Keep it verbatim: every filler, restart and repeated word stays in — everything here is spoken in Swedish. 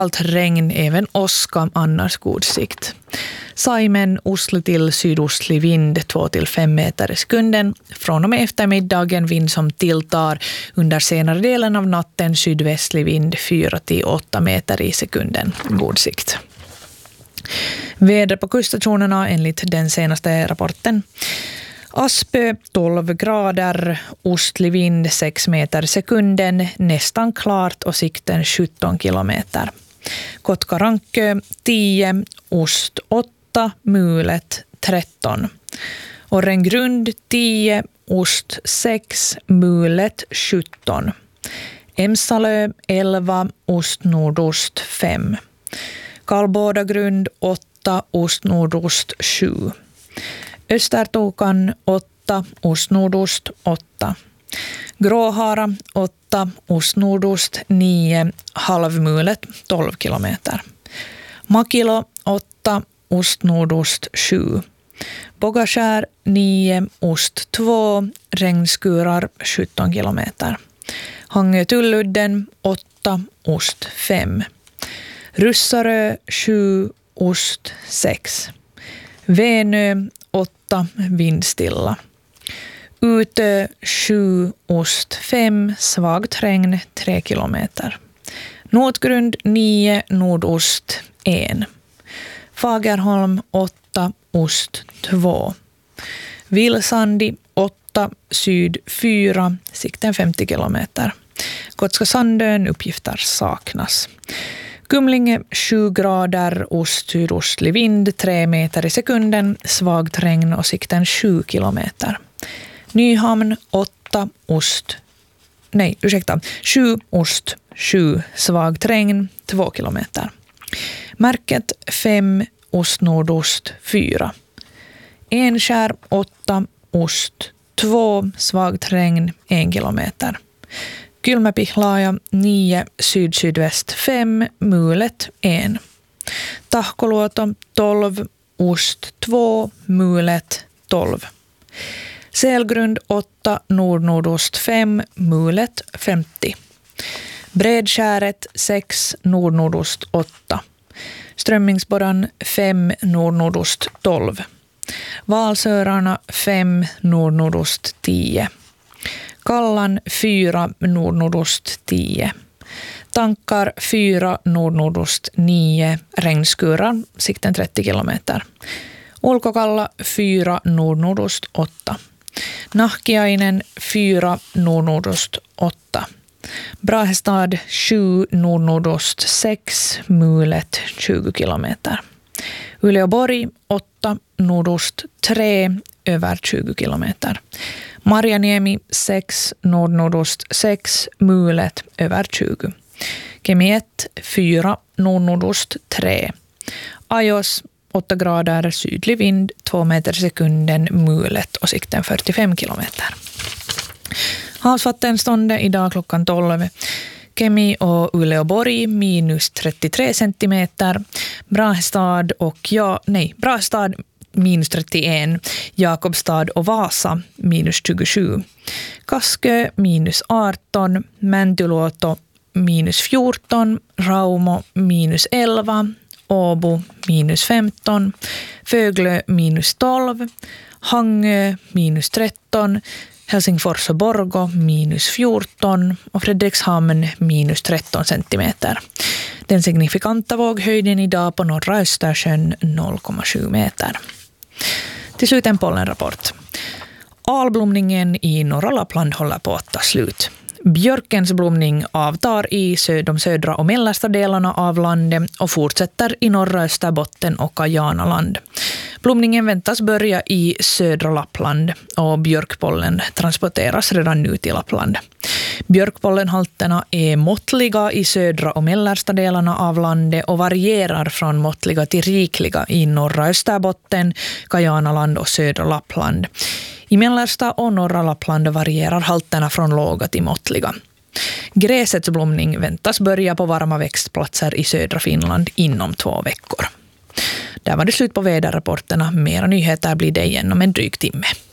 Allt regn, även åska, annars god sikt. Saimen ostlig till sydostlig vind två till fem meter i sekunden. Från och med eftermiddagen vind som tilltar. Under senare delen av natten sydvästlig vind fyra till åtta meter i sekunden. God sikt. Väder på kuststationerna enligt den senaste rapporten. Aspö tolv grader, ostlig vind sex meter i sekunden, nästan klart och sikten sjutton kilometer. Kotkarankö tio, ost åtta, mulet tretton. Orrengrund tio, ost sex, mulet sjutton. Emsalö elva, ost nordost fem. Karlbodagrund åtta, ost nordost sju. Östertokan åtta, ost nordost åtta. Gråhara åtta, ost nordost nio, halvmulet tolv kilometer. Makilo åtta, ost nordost sju. Bogaskär nio, ost två, regnskurar sjutton kilometer. Hangö Tulludden åtta, ost fem. Russarö sju, ost sex. Venö åtta, vindstilla. Utö sju, ost fem, svagt regn tre kilometer. Notgrund nio, nordost en. Fagerholm åtta, ost två. Vilsandi åtta, syd fyra, sikten femtio kilometer. Gotska Sandön uppgifter saknas. Kumlinge sju grader, ost sydostlig vind tre meter i sekunden, svagt regn och sikten sju kilometer. Nyhamn åtta, ost, nej ursäkta, sju, ost sju, svagt regn två kilometer. Märket fem, ost nordost fyra. Enskär åtta, ost två, svagt regn en kilometer. Kylmäpihlaja nio, syd-sydväst fem, mulet en. Tahkoluoto tolv, ost två, mulet tolv. Sälgrund åtta, nord-nordost fem, mulet femtio. Bredskäret sex, nord-nordost åtta. Strömmingsborran fem, nord-nordost tolv. Valsörarna fem, nord-nordost tio. Kallan fyra, nord-nordost tio. Tankar fyra, nord-nordost nio, regnskurar, sikten trettio kilometer. Ulkokalla fyra, nord-nordost åtta. Nahkiainen fyra, nord-nordost åtta. Brahestad sju, nord-nordost sex, mulet tjugo kilometer. Uleåborg åtta, nordost tre, över tjugo kilometer. Marjaniemi sex, nord-nordost sex, mulet över tjugo. Kemi ett fyra, nord-nordost tre. Ajos åtta grader, sydlig vind två meter i sekunden, mulet och sikten fyrtiofem kilometer. Havsvattenståndet idag klockan tolv. Kemi och Uleåborg minus trettiotre centimeter. Brahestad och ja, nej, Brahestad minus trettioen, Jakobstad och Vasa minus tjugosju. Kaskö minus arton, Mäntyluoto minus fjorton, Raumo minus elva, Åbo minus femton, Föglö minus tolv, Hangö minus tretton, Helsingfors och Borgå minus fjorton och Fredrikshamn minus tretton centimeter. Den signifikanta våghöjden idag på norra Östersjön noll komma sju meter. Till slut en pollenrapport. Alblomningen i norra Lappland håller på att ta slut. Björkens blomning avtar i de södra och mellersta delarna av landet och fortsätter i norra Österbotten och Kajanaland. Blomningen väntas börja i södra Lappland och björkpollen transporteras redan nu till Lappland. Björkpollenhalterna är måttliga i södra och mellersta delarna av landet och varierar från måttliga till rikliga i norra Österbotten, Kajanaland och södra Lappland. I mellersta och norra Lappland varierar halterna från låga till måttliga. Gräsets blomning väntas börja på varma växtplatser i södra Finland inom två veckor. Där var det slut på väderrapporterna. Mera nyheter blir det igen om en dryg timme.